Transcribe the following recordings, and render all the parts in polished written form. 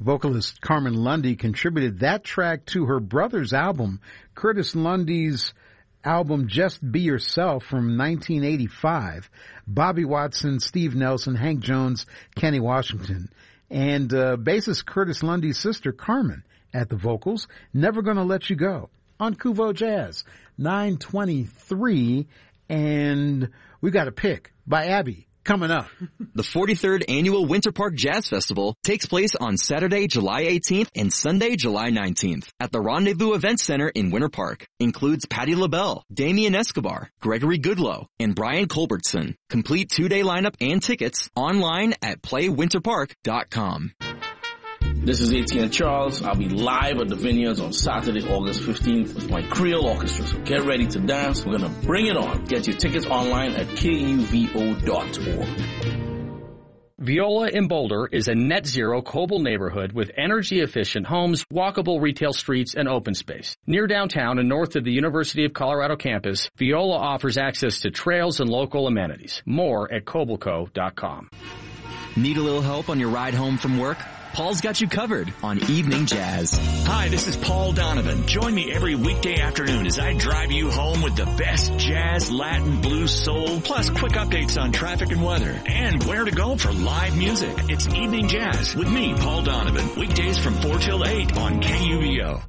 Vocalist Carmen Lundy contributed that track to her brother's album, Curtis Lundy's album Just Be Yourself from 1985. Bobby Watson, Steve Nelson, Hank Jones, Kenny Washington, and bassist Curtis Lundy's sister Carmen at the vocals. Never Gonna Let You Go on Kuvo Jazz. 9:23, and we got a pick by Abby coming up. The 43rd Annual Winter Park Jazz Festival takes place on Saturday, July 18th and Sunday, July 19th at the Rendezvous Event Center in Winter Park. Includes Patti LaBelle, Damian Escobar, Gregory Goodloe, and Brian Culbertson. Complete 2-day lineup and tickets online at playwinterpark.com. This is ATN Charles. I'll be live at the Vineyards on Saturday, August 15th with my Creole Orchestra. So get ready to dance. We're going to bring it on. Get your tickets online at kuvo.org. Viola in Boulder is a net zero Coble neighborhood with energy efficient homes, walkable retail streets, and open space. Near downtown and north of the University of Colorado campus, Viola offers access to trails and local amenities. More at cobleco.com. Need a little help on your ride home from work? Paul's got you covered on Evening Jazz. Hi, this is Paul Donovan. Join me every weekday afternoon as I drive you home with the best jazz, Latin, blues, soul, plus quick updates on traffic and weather, and where to go for live music. It's Evening Jazz with me, Paul Donovan. Weekdays from 4 till 8 on KUVO.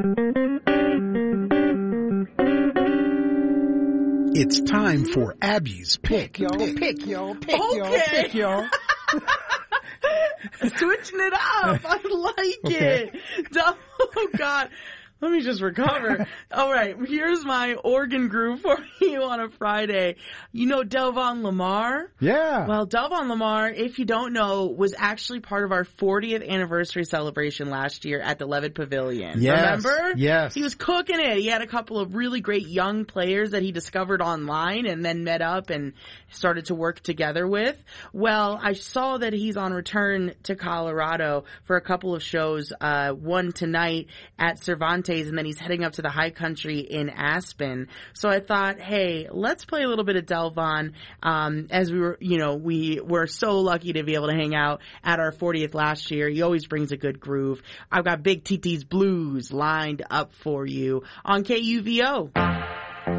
It's time for Abby's Pick. Pick, y'all. Switching it up. I like it. Oh, God. Let me just recover. All right. Here's my organ groove for you on a Friday. You know Delvon Lamar? Yeah. Well, Delvon Lamar, if you don't know, was actually part of our 40th anniversary celebration last year at the Levitt Pavilion. Yes. Remember? Yes. He was cooking it. He had a couple of really great young players that he discovered online and then met up and started to work together with. Well, I saw that he's on return to Colorado for a couple of shows, one tonight at Cervantes, and then he's heading up to the High Country in Aspen. So I thought, hey, let's play a little bit of Delvon, as we were so lucky to be able to hang out at our 40th last year. He always brings a good groove. I've got Big TT's Blues lined up for you on KUVO.